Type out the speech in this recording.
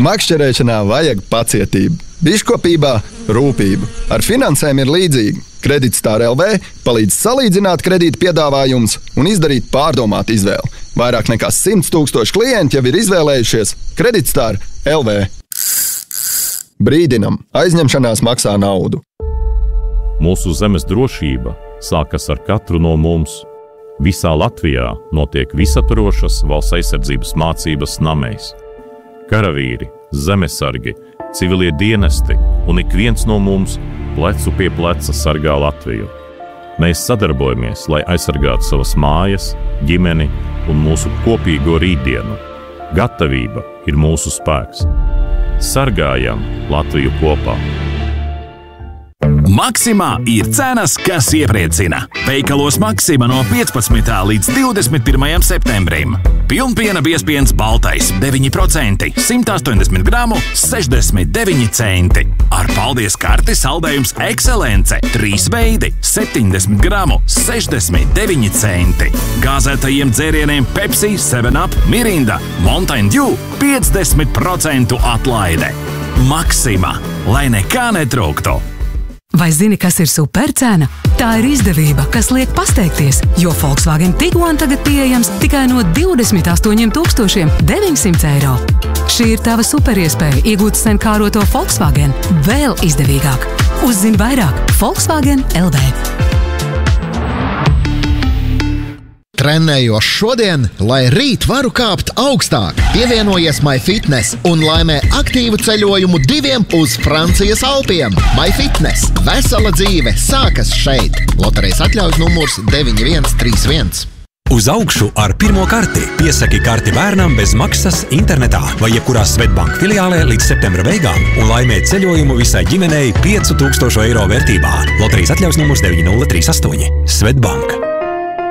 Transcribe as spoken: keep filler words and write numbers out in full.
Makšķerēšanā vajag pacietību, biškopībā rūpību. Ar finansēm ir līdzīgi. Kreditstar L V palīdz salīdzināt kredīta piedāvājumus un izdarīt pārdomātu izvēli. Vairāk nekā simts tūkstoši klienti jau ir izvēlējušies Kreditstar L V. Brīdinam, aizņemšanās maksā naudu. Mūsu zemes drošība sākas ar katru no mums. Visā Latvijā notiek visaptvarošas valsts aizsardzības mācības namēs. Karavīri, zemesargi, civilie dienesti un ik viens no mums plecu pie pleca sargā Latviju. Mēs sadarbojamies, lai aizsargātu savas mājas, ģimeni un mūsu kopīgo rītdienu. Gatavība ir mūsu spēks. Sargājam Latviju kopā! Maksimā ir cenas, kas iepriecina. Veikalos Maksima no piecpadsmitā līdz divdesmit pirmajam septembrim. Pilnpiena biezpiens baltais deviņi procenti, simt astoņdesmit gramu, sešdesmit deviņi centi. Ar paldies karti saldējums Ekscelence, trīs veidi, septiņdesmit gramu, sešdesmit deviņi centi. Gāzētajiem dzērieniem Pepsi, seven up, Mirinda, Mountain Dew, piecdesmit procentu atlaide. Maksima, lai nekā netrūktu. Vai zini, kas ir supercena? Tā ir izdevība, kas liek pasteikties, jo Volkswagen Tiguan tagad pieejams tikai no divdesmit astoņiem tūkstošiem deviņsimt eiro. Šī ir tava superiespēja iegūt senkāroto Volkswagen vēl izdevīgāk. Uzzini vairāk Volkswagen L V. Trenējos šodien, lai rīt varu kāpt augstāk. Pievienojies MyFitness un laimē aktīvu ceļojumu diviem uz Francijas Alpiem. MyFitness. Vesela dzīve sākas šeit. Loterejas atļaujas numurs deviņi viens trīs viens. Uz augšu ar pirmo karti. Piesaki karti bērnam bez maksas internetā vai jebkurā Svetbank filiālē līdz septembra beigām un laimē ceļojumu visai ģimenei piecu tūkstošu eiro vērtībā. Loterejas atļaujas numurs deviņi nulle trīs astoņi. Svetbank.